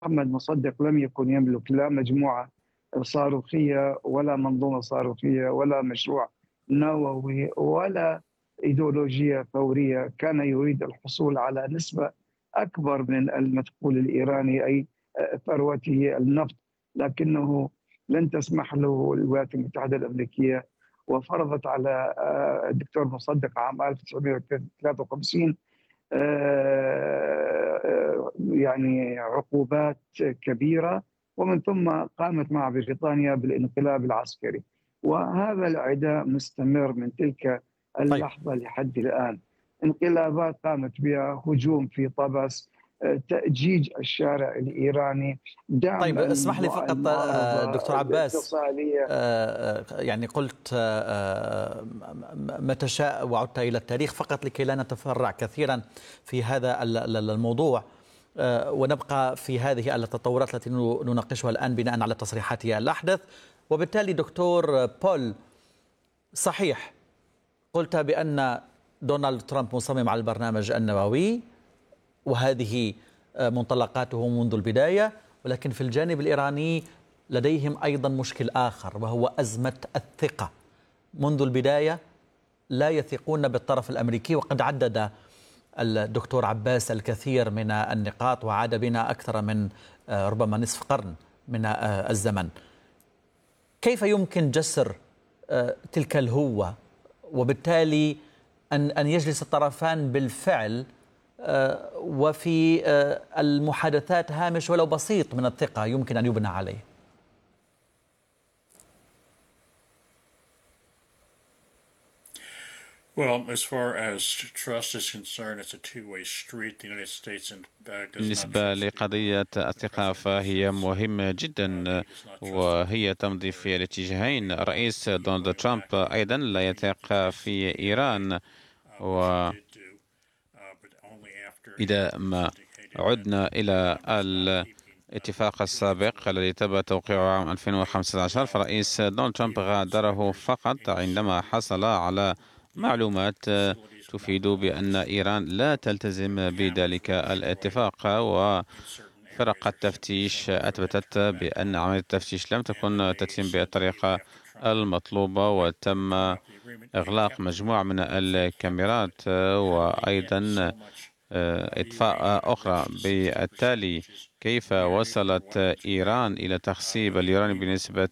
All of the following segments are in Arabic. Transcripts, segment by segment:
محمد مصدق لم يكن يملك لا مجموعة صاروخية ولا منظومة صاروخية ولا مشروع نووي ولا إيديولوجية ثورية. كان يريد الحصول على نسبة أكبر من المدخول الإيراني، أي ثروته النفط، لكنه لن تسمح له الولايات المتحدة الأمريكية، وفرضت على الدكتور مصدق عام 1953 يعني عقوبات كبيرة، ومن ثم قامت مع بريطانيا بالانقلاب العسكري، وهذا العداء مستمر من تلك طيب اللحظة لحد الآن. انقلابات قامت بها، هجوم في طبس، تأجيج الشارع الإيراني، دعم طيب اسمح لي فقط المعارضة دكتور عباس، الانفصالية. يعني قلت ما تشاء وعدت إلى التاريخ، فقط لكي لا نتفرع كثيرا في هذا الموضوع ونبقى في هذه التطورات التي نناقشها الآن بناء على تصريحاتها الأحدث. وبالتالي دكتور بول، صحيح قلت بأن دونالد ترامب مصمم على البرنامج النووي وهذه منطلقاته منذ البداية، ولكن في الجانب الإيراني لديهم أيضا مشكل آخر، وهو أزمة الثقة. منذ البداية لا يثقون بالطرف الأمريكي، وقد عدد الدكتور عباس الكثير من النقاط وعاد بنا أكثر من ربما نصف قرن من الزمن. كيف يمكن جسر تلك الهوة، وبالتالي أن يجلس الطرفان بالفعل وفي المحادثات هامش ولو بسيط من الثقة يمكن أن يبنى عليه؟ بالنسبة لقضية الثقة فهي مهمة جدا، وهي تمضي في الاتجاهين. الرئيس دونالد ترامب أيضا لا يثق في إيران، وإذا ما عدنا إلى الاتفاق السابق الذي تم توقيعه عام 2015، فرئيس دونالد ترامب غادره فقط عندما حصل على معلومات تفيد بأن إيران لا تلتزم بذلك الاتفاق، وفرق التفتيش أثبتت بأن عملية التفتيش لم تكن تتم بالطريقة المطلوبة، وتم إغلاق مجموعة من الكاميرات وأيضا إطفاء أخرى. بالتالي كيف وصلت إيران إلى تخصيب اليورانيوم بنسبة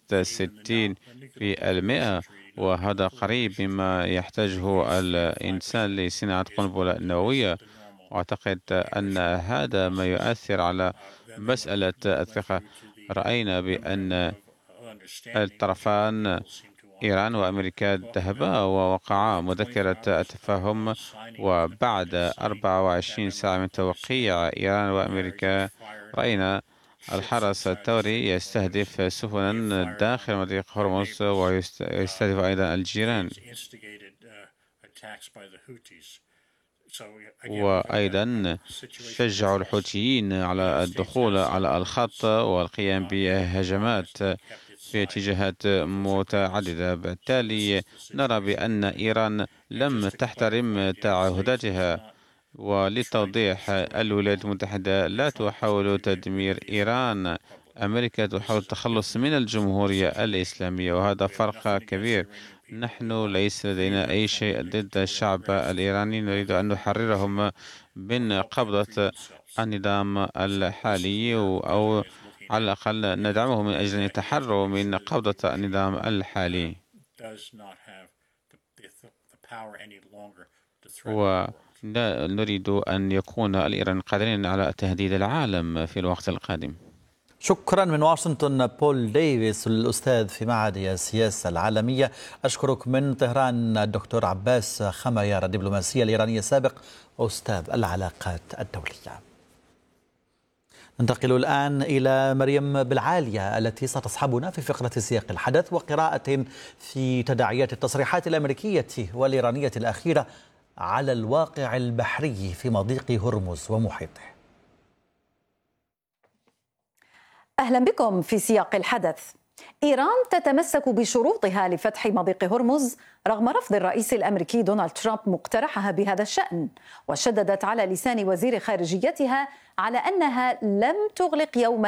60%؟ وهذا قريب مما يحتاجه الإنسان لصناعة قنبلة نووية. وأعتقد أن هذا ما يؤثر على مسألة الثقة. رأينا بأن الطرفان إيران وأمريكا ذهبا ووقعا مذكرة التفاهم، وبعد 24 ساعة من توقيع إيران وأمريكا رأينا الحرس الثوري يستهدف سفنا داخل مضيق هرمز ويستهدف أيضا الجيران، وأيضا شجعوا الحوثيين على الدخول على الخط والقيام بهجمات في اتجاهات متعددة. بالتالي نرى بأن إيران لم تحترم تعهداتها. وللتوضيح، الولايات المتحدة لا تحاول تدمير إيران، أمريكا تحاول التخلص من الجمهورية الإسلامية، وهذا فرق كبير. نحن ليس لدينا أي شيء ضد الشعب الإيراني، نريد أن نحررهم من قبضة النظام الحالي، أو على الأقل ندعمهم من أجل أن يتحرروا من قبضة النظام الحالي. ونريد أن يكون الإيران قادرين على تهديد العالم في الوقت القادم. شكرا من واشنطن بول ديفيس، الأستاذ في معهد السياسة العالمية. أشكرك من طهران الدكتور عباس خميار، الدبلوماسية الإيرانية السابق وأستاذ العلاقات الدولية. ننتقل الآن إلى مريم بالعالية التي ستصحبنا في فقرة سياق الحدث وقراءة في تداعيات التصريحات الأمريكية والإيرانية الأخيرة على الواقع البحري في مضيق هرمز ومحيطه. أهلا بكم في سياق الحدث. إيران تتمسك بشروطها لفتح مضيق هرمز رغم رفض الرئيس الأمريكي دونالد ترامب مقترحها بهذا الشأن، وشددت على لسان وزير خارجيتها على أنها لم تغلق يوما